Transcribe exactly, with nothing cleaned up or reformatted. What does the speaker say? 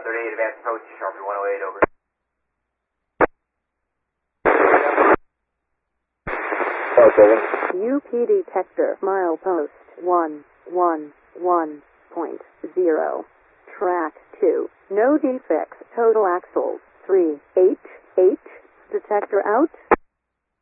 thirty-eight, advance approach, Sharpie one oh eight, over. U P detector, milepost one one one point zero. Track two. No defects. Total axles three H H. Detector out.